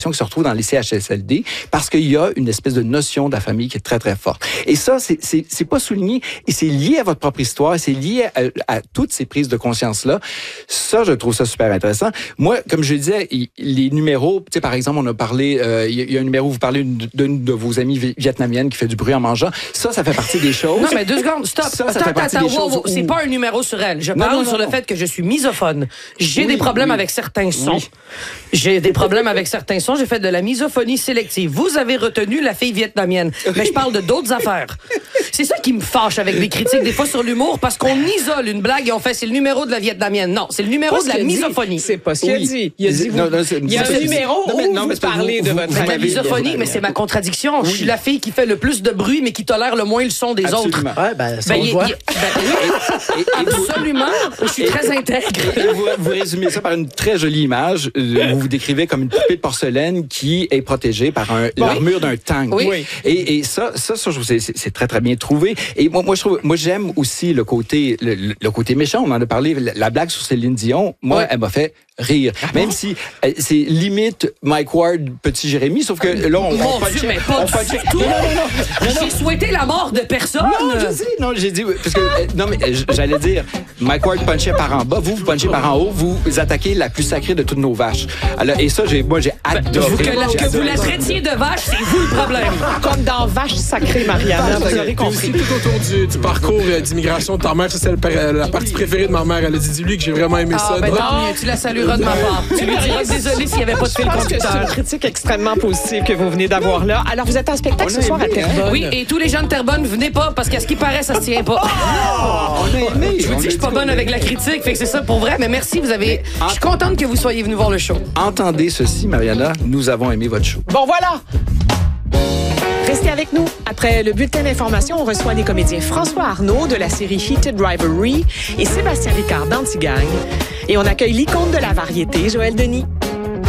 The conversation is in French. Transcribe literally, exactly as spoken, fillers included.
qui se retrouvent dans les C H S L D parce qu'il y a une espèce de notion de la famille qui est très, très forte. Et ça, c'est, c'est, c'est pas souligné et c'est lié à votre propre histoire, c'est lié à, à toutes ces prises de conscience-là. Ça, je trouve ça super intéressant. Moi, comme je disais, les numéros, tu sais, par exemple, on a parlé, euh, il y a un numéro où vous parlez d'une de vos amies vietnamiennes qui fait du bruit en mangeant. Ça, ça fait partie des choses. Non, mais deux secondes, stop. Ça, ça attends, fait partie attends, des wow, choses wow. où... C'est pas un numéro sur elle. Je parle non, non, sur non. le fait que je suis misophone. J'ai oui, des problèmes oui. avec certains sons. Oui. J'ai des problèmes avec certains sons. J'ai fait de la misophonie sélective. Vous avez retenu la fille vietnamienne. Mais je parle de d'autres affaires. C'est ça qui me fâche avec les critiques, des fois sur l'humour, parce qu'on isole une blague et on fait c'est le numéro de la vietnamienne. Non, c'est le numéro Pas de la ce qu'il a dit. misophonie. C'est pas ce qu'il a Oui. dit. Il a dit, vous, Non, non, c'est- il y a c'est- un numéro non, où mais- non, vous mais c'est parce que parlez vous- de vous- votre vous Mais la m'avez- misophonie, mais c'est ma contradiction. Je suis la fille qui fait le plus de bruit, mais qui tolère le moins le son des Absolument. autres. Ouais, ben, ça, Ben, on le y- voit. y- ben oui, Et- et vous- absolument. Je suis très intègre. Et vous, vous résumez ça par une très jolie image euh, où vous décrivez comme une poupée de porcelaine qui est protégée par un, l'armure d'un tank. Oui. Et, et ça, ça, ça, je trouve que c'est, c'est très, très bien trouvé. Et moi, moi, je trouve, moi, j'aime aussi le côté, le, le côté méchant. On en a parlé, la, la blague sur Céline Dion. Moi, Ouais. elle m'a fait rire. Ah Même si euh, c'est limite Mike Ward, petit Jérémy, sauf que là, on, Mon on punchait- Dieu, mais pas on du punchait- tout. Non, non, non, non. J'ai souhaité la mort de personne. Non, je sais, non, j'ai dit, parce que, euh, non, mais euh, j'allais dire, Mike Ward punchait par en bas, vous, vous punchez par en haut, vous attaquez la plus sacrée de toutes nos vaches. Alors, et ça, j'ai, moi, j'ai adoré. Que, la- J'ai que vous adoré la ça. traitiez de vache, c'est vous le problème. comme dans Vache sacrée, Mariana, vous aurez Puis compris. aussi, tout autour du, du parcours euh, d'immigration de ta mère, ça, c'est le- la partie préférée de ma mère. Elle a dit, dis-lui que j'ai vraiment aimé Ah, ça. ben Donc, tant mieux, tu la salueras de ma part. Tu lui diras désolé s'il n'y avait pas de Je fil pense que c'est une conducteur. critique extrêmement positive que vous venez d'avoir là. Alors, vous êtes en spectacle On ce a soir à aimé, hein? Terrebonne. Oui, et tous les gens de Terrebonne, venez pas, parce qu'à ce qui paraît, ça se tient pas. On a aimé. Je vous dis que je suis pas bonne avec la critique, fait que c'est ça pour vrai, mais merci, vous avez... Je suis contente que vous soyez venu voir le show. Entendez ceci, Mariana, nous avons aimé votre show. Bon, voilà! Restez avec nous. Après le bulletin d'information, on reçoit les comédiens François Arnaud de la série Heated Rivalry et Sébastien Ricard d'Antigagne. Et on accueille l'icône de la variété, Joël Denis.